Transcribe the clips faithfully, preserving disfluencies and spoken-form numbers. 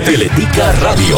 Teletica Radio.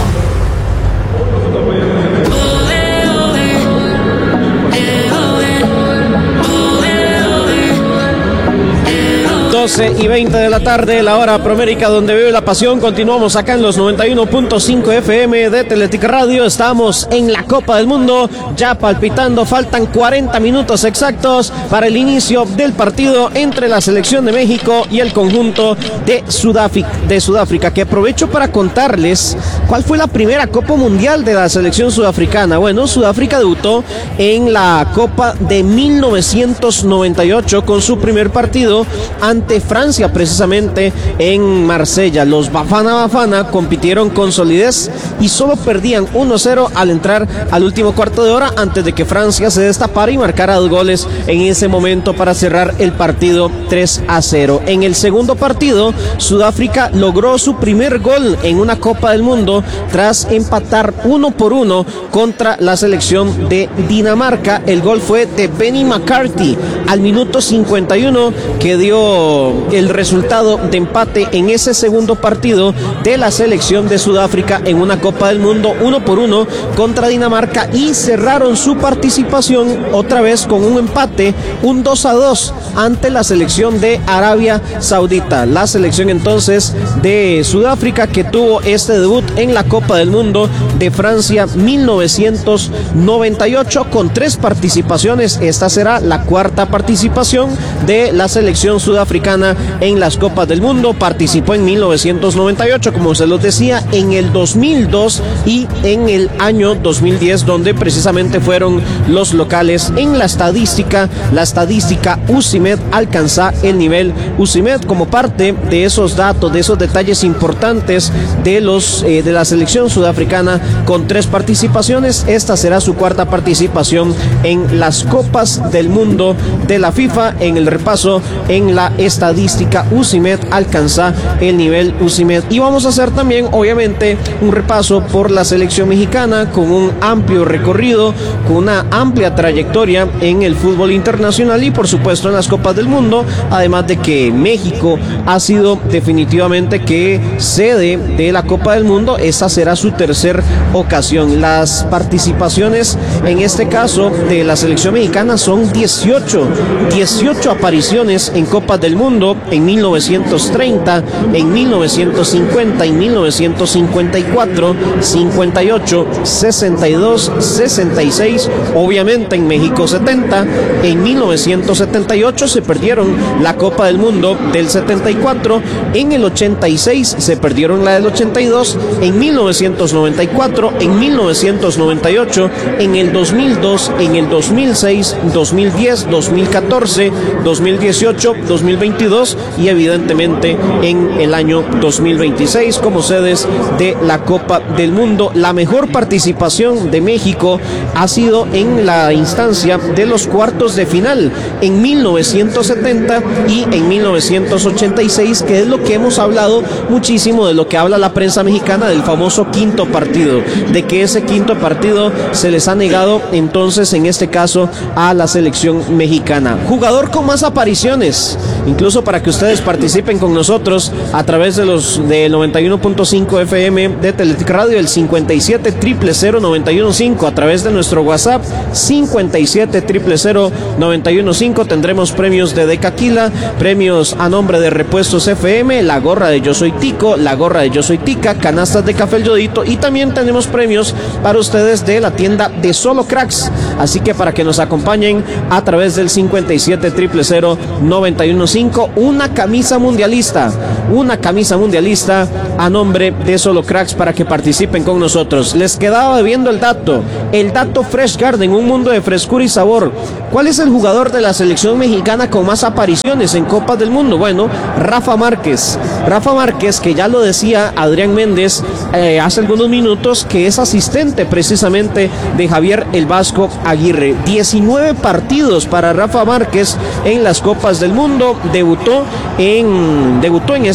doce y veinte de la tarde, la hora Promérica, donde vive la pasión. Continuamos acá en los noventa y uno punto cinco F M de Teletica Radio. Estamos en la Copa del Mundo, ya palpitando. Faltan cuarenta minutos exactos para el inicio del partido entre la selección de México y el conjunto de Sudáfrica, de Sudáfrica, que aprovecho para contarles cuál fue la primera Copa Mundial de la selección sudafricana. Bueno, Sudáfrica debutó en la Copa de mil novecientos noventa y ocho con su primer partido ante Francia, precisamente en Marsella. Los Bafana Bafana compitieron con solidez y solo perdían uno cero al entrar al último cuarto de hora, antes de que Francia se destapara y marcara dos goles en ese momento para cerrar el partido tres a cero. En el segundo partido, Sudáfrica logró su primer gol en una Copa del Mundo tras empatar uno por uno contra la selección de Dinamarca. El gol fue de Benny McCarthy al minuto cincuenta y uno, que dio el resultado de empate en ese segundo partido de la selección de Sudáfrica en una Copa del Mundo, uno por uno contra Dinamarca, y cerraron su participación otra vez con un empate, un dos a dos ante la selección de Arabia Saudita. La selección entonces de Sudáfrica, que tuvo este debut en la Copa del Mundo de Francia mil novecientos noventa y ocho con tres participaciones. Esta será la cuarta participación de la selección sudafricana en las Copas del Mundo. Participó en mil novecientos noventa y ocho, como se los decía, en el dos mil dos y en el año dos mil diez, donde precisamente fueron los locales. En la estadística, la estadística UCIMED alcanza el nivel UCIMED como parte de esos datos, de esos detalles importantes de los eh, de la selección sudafricana, con tres participaciones. Esta será su cuarta participación en las Copas del Mundo de la FIFA. En el repaso, en la estadística UCIMED alcanza el nivel UCIMED. Y vamos a hacer también, obviamente, un repaso por la selección mexicana, con un amplio recorrido, con una amplia trayectoria en el fútbol internacional y por supuesto en las Copas del Mundo, además de que México ha sido definitivamente que sede de la Copa del Mundo. Esa será su tercer ocasión. Las participaciones en este caso de la selección mexicana son dieciocho, dieciocho apariciones en Copas del Mundo, en mil novecientos treinta, en mil novecientos cincuenta, en mil novecientos cincuenta y cuatro, cincuenta y ocho, sesenta y dos, sesenta y seis, obviamente en México setenta. En mil novecientos setenta y ocho se perdieron la Copa del Mundo del setenta y cuatro, en el ochenta y seis se perdieron la del ochenta y dos, en mil novecientos noventa y cuatro, en mil novecientos noventa y ocho, en el dos mil dos, en el dos mil seis, dos mil diez, dos mil catorce, dos mil dieciocho, dos mil veintidós y evidentemente en el año dos mil veintiséis como sedes de la Copa del Mundo. La mejor participación de México ha sido en la instancia de los cuartos de final en mil novecientos setenta y en mil novecientos ochenta y seis, que es lo que hemos hablado muchísimo, de lo que habla la prensa mexicana, del famoso quinto partido, de que ese quinto partido se les ha negado entonces en este caso a la selección mexicana. Jugador con más apariciones, incluso para que ustedes participen con nosotros a través de los del noventa y uno punto cinco F M de Teletica Radio, el cincuenta y siete, cero cero, noventa y uno cinco, a través de nuestro WhatsApp cincuenta y siete, cero cero, noventa y uno cinco. Tendremos premios de Decaquila, premios a nombre de Repuestos F M, la gorra de Yo Soy Tico, la gorra de Yo Soy Tica, canastas de Café El Yodito, y también tenemos premios para ustedes de la tienda de Solo Cracks. Así que para que nos acompañen a través del cincuenta y siete, cero cero, noventa y uno cinco, una camisa mundialista, una camisa mundialista a nombre de Solo Cracks para que participen con nosotros. Les quedaba debiendo el dato, el dato Fresh Garden, un mundo de frescura y sabor. ¿Cuál es el jugador de la selección mexicana con más apariciones en Copas del Mundo? Bueno, Rafa Márquez. Rafa Márquez, que ya lo decía Adrián Méndez eh, hace algunos minutos, que es asistente precisamente de Javier el Vasco Aguirre. diecinueve partidos para Rafa Márquez en las Copas del Mundo. Debutó en, debutó en,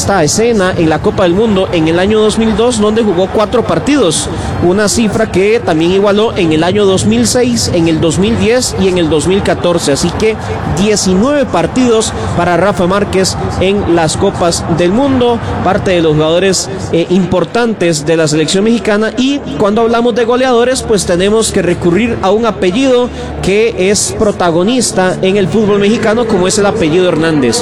esta escena en la Copa del Mundo en el año dos mil dos, donde jugó cuatro partidos, una cifra que también igualó en el año dos mil seis, en el dos mil diez y en el dos mil catorce, así que diecinueve partidos para Rafa Márquez en las Copas del Mundo, parte de los jugadores eh, importantes de la selección mexicana. Y cuando hablamos de goleadores, pues tenemos que recurrir a un apellido que es protagonista en el fútbol mexicano, como es el apellido Hernández.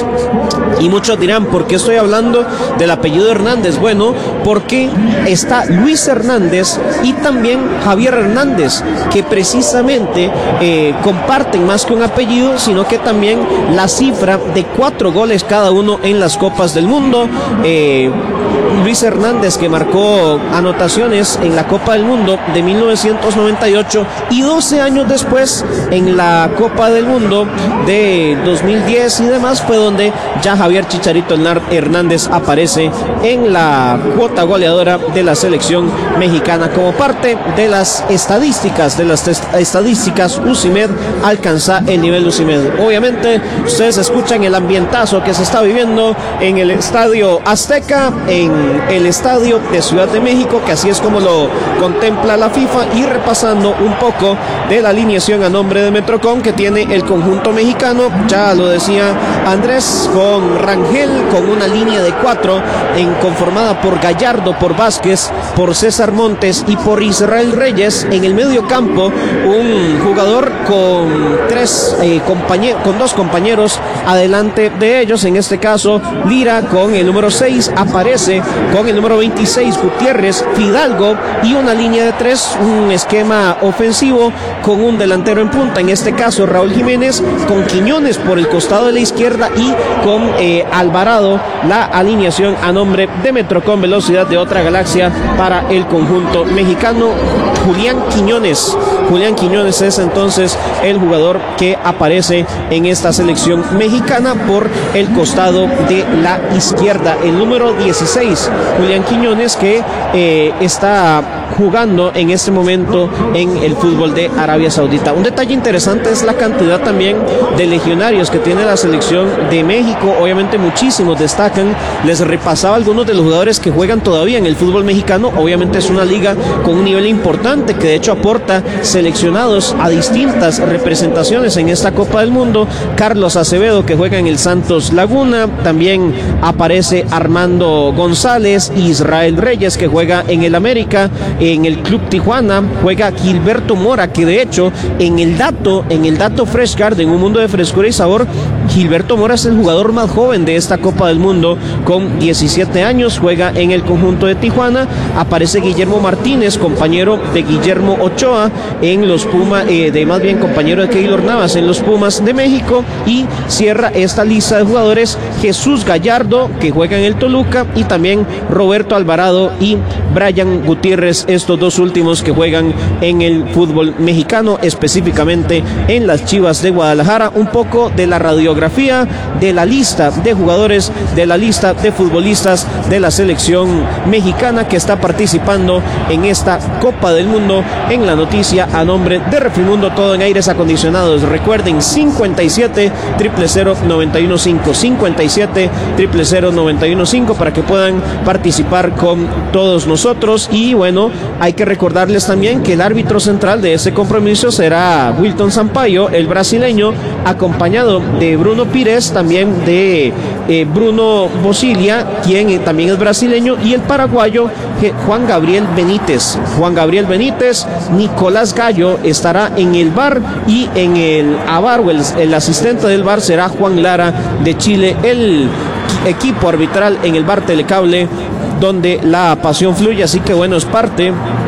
Y muchos dirán, ¿por qué estoy hablando del apellido Hernández? Bueno, porque está Luis Hernández y también Javier Hernández, que precisamente eh, comparten más que un apellido, sino que también la cifra de cuatro goles cada uno en las Copas del Mundo. Eh, Luis Hernández, que marcó anotaciones en la Copa del Mundo de mil novecientos noventa y ocho, y doce años después en la Copa del Mundo de dos mil diez y demás, fue donde ya Javier Chicharito Hernández aparece en la cuota goleadora de la selección mexicana. Como parte de las estadísticas, de las estadísticas, Usimed alcanza el nivel Usimed. Obviamente, ustedes escuchan el ambientazo que se está viviendo en el Estadio Azteca, en el estadio de Ciudad de México, que así es como lo contempla la FIFA, y repasando un poco de la alineación a nombre de Metrocom que tiene el conjunto mexicano. Ya lo decía Andrés, con Rangel, con una línea de cuatro en, conformada por Gallardo, por Vázquez, por César Montes y por Israel Reyes. En el medio campo, un jugador con tres eh, compañeros, con dos compañeros adelante de ellos, en este caso Lira con el número seis, aparece con el número veintiséis Gutiérrez, Fidalgo, y una línea de tres, un esquema ofensivo con un delantero en punta, en este caso Raúl Jiménez, con Quiñones por el costado de la izquierda y con eh, Alvarado, la alineación a nombre de Metrocom, velocidad de otra galaxia para el conjunto mexicano. Julián Quiñones, Julián Quiñones es entonces el jugador que aparece en esta selección mexicana por el costado de la izquierda, el número dieciséis, Julián Quiñones, que eh, está jugando en este momento en el fútbol de Arabia Saudita. Un detalle interesante es la cantidad también de legionarios que tiene la selección de México. Obviamente muchísimos destacan. Les repasaba algunos de los jugadores que juegan todavía en el fútbol mexicano. Obviamente es una liga con un nivel importante, que de hecho aporta seleccionados a distintas representaciones en esta Copa del Mundo. Carlos Acevedo, que juega en el Santos Laguna. También aparece Armando González, Israel Reyes, que juega en el América. En el Club Tijuana juega Gilberto Mora, que de hecho en el dato, en el dato Fresh Garden, un mundo de frescura y sabor, Gilberto Mora es el jugador más joven de esta Copa del Mundo, con diecisiete años, juega en el conjunto de Tijuana. Aparece Guillermo Martínez, compañero de Guillermo Ochoa en los Pumas, eh, de más bien compañero de Keylor Navas en los Pumas de México, y cierra esta lista de jugadores Jesús Gallardo, que juega en el Toluca, y también Roberto Alvarado y Brian Gutiérrez, estos dos últimos que juegan en el fútbol mexicano, específicamente en las Chivas de Guadalajara. Un poco de la radiografía de la lista de jugadores, de la lista de futbolistas de la selección mexicana que está participando en esta Copa del Mundo, en la noticia a nombre de Refrimundo, todo en aires acondicionados. Recuerden, cincuenta y siete, cero cero cero, noventa y uno cinco, cincuenta y siete, cero cero cero, noventa y uno cinco, para que puedan participar con todos nosotros. Y bueno, hay que recordarles también que el árbitro central de ese compromiso será Wilton Sampaio, el brasileño, acompañado de Bruno Pires, también de eh, Bruno Bosilia, quien eh, también es brasileño, y el paraguayo eh, Juan Gabriel Benítez. Juan Gabriel Benítez, Nicolás Gallo estará en el V A R, y en el A V A R, o el, el asistente del V A R, será Juan Lara de Chile, el equipo arbitral en el V A R Telecable, donde la pasión fluye. Así que bueno, es parte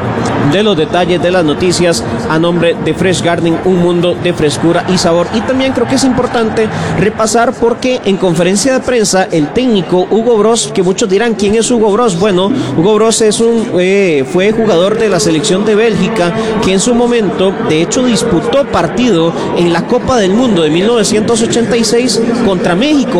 de los detalles de las noticias a nombre de Fresh Garden, un mundo de frescura y sabor. Y también creo que es importante repasar, porque en conferencia de prensa el técnico Hugo Bross, que muchos dirán, ¿quién es Hugo Bross? Bueno, Hugo Bross es un eh, fue jugador de la selección de Bélgica, que en su momento de hecho disputó partido en la Copa del Mundo de mil novecientos ochenta y seis contra México.